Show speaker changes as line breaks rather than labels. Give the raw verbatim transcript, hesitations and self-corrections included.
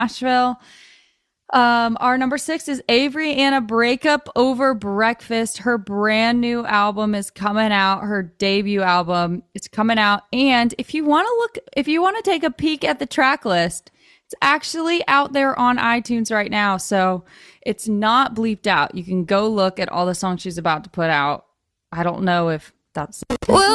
Nashville. Um, our number six is Avery Anna, Breakup Over Breakfast. Her brand new album is coming out, her debut album. It's coming out. And if you want to look, if you want to take a peek at the track list, it's actually out there on iTunes right now. So it's not bleeped out. You can go look at all the songs she's about to put out. I don't know if that's